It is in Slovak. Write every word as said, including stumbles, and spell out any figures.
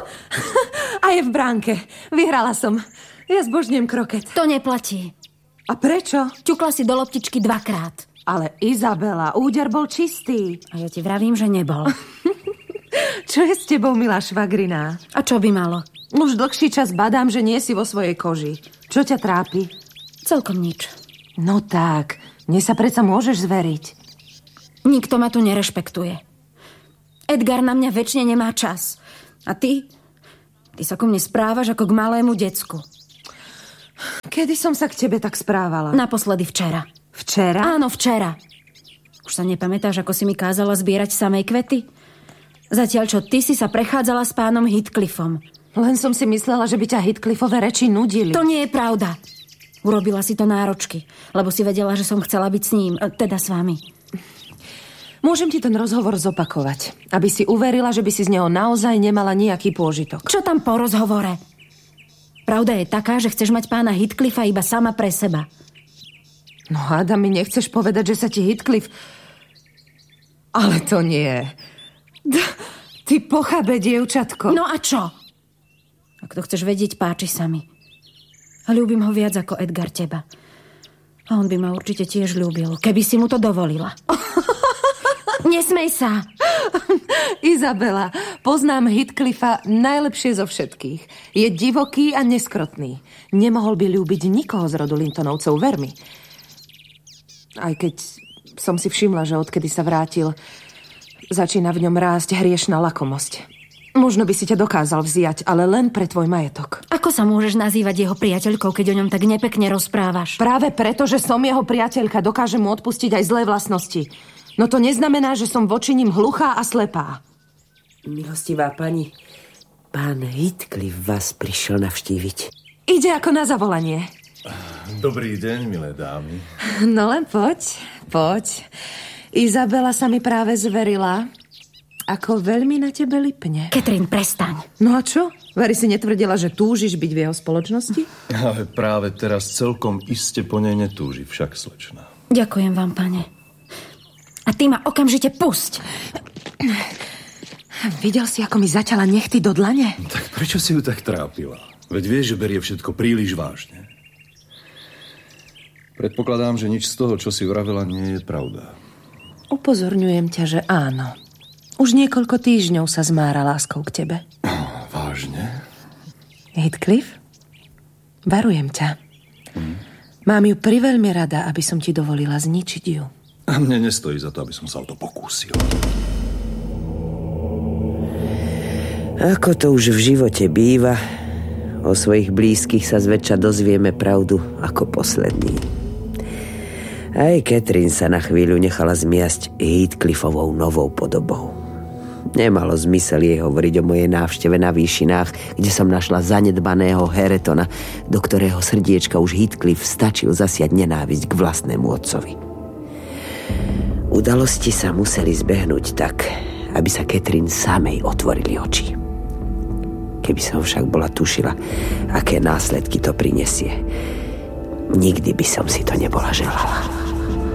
A je v bránke. Vyhrala som. Ja zbožňujem kroket. To neplatí. A prečo? Ťukla si do loptičky dvakrát. Ale Izabela, úder bol čistý. A ja ti vravím, že nebol. Čo je s tebou, milá švagriná? A čo by malo? Už dlhší čas badám, že nie si vo svojej koži. Čo ťa trápi? Celkom nič. No tak, mne sa predsa môžeš zveriť. Nikto ma tu nerešpektuje. Edgar na mňa večne nemá čas. A ty? Ty sa ku mne správaš ako k malému decku. Kedy som sa k tebe tak správala? Naposledy včera. Včera? Áno, včera. Už sa nepamätáš, ako si mi kázala zbierať samej kvety? Zatiaľ, čo ty si sa prechádzala s pánom Heathcliffom. Len som si myslela, že by ťa Heathcliffové reči nudili. To nie je pravda. Urobila si to náročky, lebo si vedela, že som chcela byť s ním, teda s vami. Môžem ti ten rozhovor zopakovať, aby si uverila, že by si z neho naozaj nemala nejaký pôžitok. Čo tam po rozhovore? Pravda je taká, že chceš mať pána Heathcliffa iba sama pre seba. No hádam, mi nechceš povedať, že sa ti Heathcliff... Ale to nie. Ty pochabé dievčatko. No a čo? Ak to chceš vedieť, páči sa mi. A ľúbim ho viac ako Edgar teba. A on by ma určite tiež ľúbil, keby si mu to dovolila. Nesmej sa. Izabela, poznám Heathcliffa najlepšie zo všetkých. Je divoký a neskrotný. Nemohol by ľúbiť nikoho z rodu Lintonovcov, ver mi. Aj keď som si všimla, že odkedy sa vrátil, začína v ňom rásť hriešna lakomosť. Možno by si ťa dokázal vziať, ale len pre tvoj majetok. Ako sa môžeš nazývať jeho priateľkou, keď o ňom tak nepekne rozprávaš? Práve preto, že som jeho priateľka, dokážem mu odpustiť aj zlé vlastnosti. No to neznamená, že som voči ním hluchá a slepá. Milostivá pani, pán Heathcliff vás prišiel navštíviť. Ide ako na zavolanie. Dobrý deň, milé dámy. No len poď, poď. Izabela sa mi práve zverila, ako veľmi na tebe lipne. Catherine, prestaň. No a čo? Veri si netvrdila, že túžiš byť v jeho spoločnosti? Ale práve teraz celkom iste po nej netúži však, slečna. Ďakujem vám, pane. A ty ma okamžite pusť. Videl si, ako mi zaťala nechty do dlane? Tak prečo si ju tak trápila? Veď vieš, že berie všetko príliš vážne. Predpokladám, že nič z toho, čo si uravila, nie je pravda. Upozorňujem ťa, že áno. Už niekoľko týždňov sa zmára láskou k tebe. Vážne? Heathcliff? Varujem ťa. Hm? Mám ju priveľmi rada, aby som ti dovolila zničiť ju. A mne nestojí za to, aby som sa o to pokúsil. Ako to už v živote býva, o svojich blízkych sa zväčša dozvieme pravdu ako posledný. Aj Catherine sa na chvíľu nechala zmiasť Heathcliffovou novou podobou. Nemalo zmysel jej hovoriť o mojej návšteve na výšinách, kde som našla zanedbaného Haretona, do ktorého srdiečka už Heathcliff stačil zasiať nenávisť k vlastnému otcovi. Udalosti sa museli zbehnúť tak, aby sa Catherine samej otvorili oči. Keby som však bola tušila, aké následky to prinesie, nikdy by som si to nebola želala.